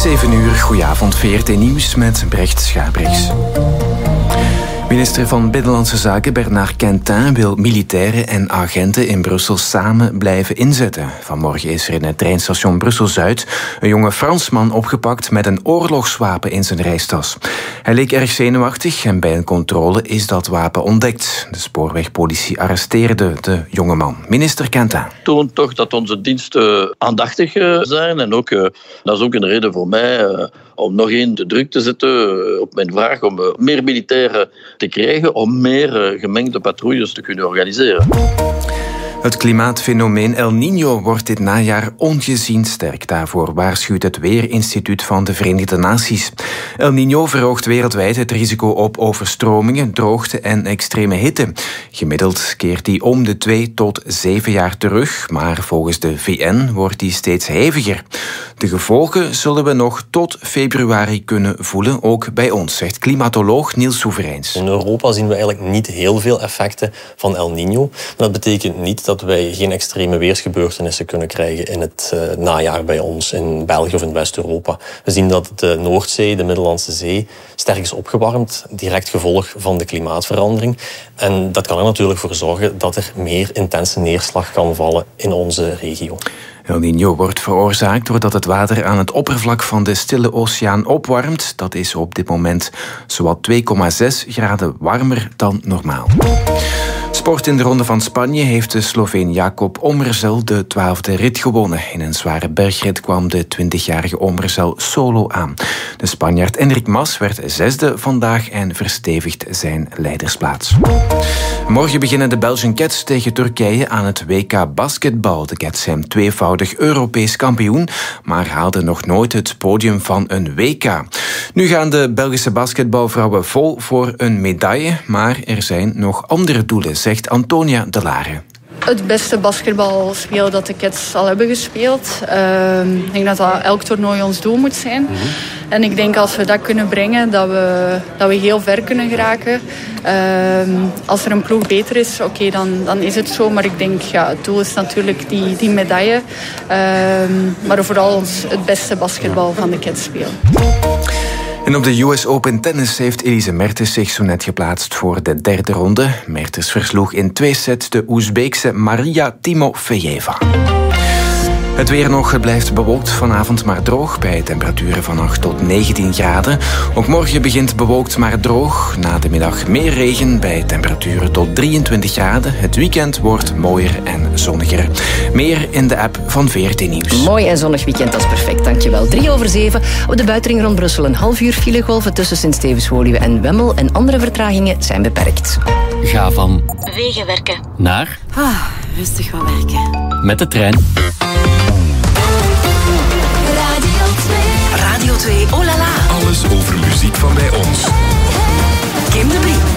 7 uur, goedenavond, VRT Nieuws met Brecht Schaarbrechts. Minister van Binnenlandse Zaken Bernard Quentin wil militairen en agenten in Brussel samen blijven inzetten. Vanmorgen is er in het treinstation Brussel-Zuid een jonge Fransman opgepakt met een oorlogswapen in zijn reistas. Hij leek erg zenuwachtig en bij een controle is dat wapen ontdekt. De spoorwegpolitie arresteerde de jonge man. Minister Quentin. Toont toch dat onze diensten aandachtig zijn en ook, dat is ook een reden voor mij om nog één de druk te zetten op mijn vraag om meer militairen te krijgen, om meer gemengde patrouilles te kunnen organiseren. Het klimaatfenomeen El Niño wordt dit najaar ongezien sterk. Daarvoor waarschuwt het Weerinstituut van de Verenigde Naties. El Niño verhoogt wereldwijd het risico op overstromingen, droogte en extreme hitte. Gemiddeld keert die om de 2 tot 7 jaar terug, maar volgens de VN wordt die steeds heviger. De gevolgen zullen we nog tot februari kunnen voelen, ook bij ons, zegt klimatoloog Niels Soevereins. In Europa zien we eigenlijk niet heel veel effecten van El Niño. Dat betekent niet dat wij geen extreme weersgebeurtenissen kunnen krijgen in het najaar bij ons, in België of in West-Europa. We zien dat de Noordzee, de Middellandse Zee, sterk is opgewarmd, direct gevolg van de klimaatverandering. En dat kan er natuurlijk voor zorgen dat er meer intense neerslag kan vallen in onze regio. El Niño wordt veroorzaakt doordat het water aan het oppervlak van de Stille Oceaan opwarmt. Dat is op dit moment zowat 2,6 graden warmer dan normaal. Sport in de Ronde van Spanje heeft de Sloveen Jakob Omerzel de 12e rit gewonnen. In een zware bergrit kwam de 20-jarige Omerzel solo aan. De Spanjaard Enric Mas werd 6e vandaag en verstevigt zijn leidersplaats. Morgen beginnen de Belgian Cats tegen Turkije aan het WK basketbal. De Cats zijn tweevoudig Europees kampioen, maar haalden nog nooit het podium van een WK. Nu gaan de Belgische basketbalvrouwen vol voor een medaille, maar er zijn nog andere doelen, zegt Antonia De Lare. Het beste basketbalspel dat de Cats al hebben gespeeld. Ik denk dat elk toernooi ons doel moet zijn. En ik denk als we dat kunnen brengen, dat we heel ver kunnen geraken. Als er een ploeg beter is, oké, dan is het zo. Maar ik denk, het doel is natuurlijk die medaille. Maar vooral het beste basketbal van de Cats spelen. En op de US Open Tennis heeft Elise Mertens zich zo net geplaatst voor de 3e ronde. Mertens versloeg in 2 sets de Oezbeekse Maria Timofejeva. Het weer nog blijft bewolkt, vanavond maar droog bij temperaturen van 8 tot 19 graden. Ook morgen begint bewolkt maar droog. Na de middag meer regen bij temperaturen tot 23 graden. Het weekend wordt mooier en zonniger. Meer in de app van VRT Nieuws. Mooi en zonnig weekend, dat is perfect, dankjewel. 7:03. Op de buitenring rond Brussel een half uur filegolven tussen Sint-Stevens-Woluwe en Wemmel. En andere vertragingen zijn beperkt. Ga van Wegenwerken naar rustig wat werken. Met de trein. Radio 2. Radio 2, oh la la. Alles over muziek van bij ons.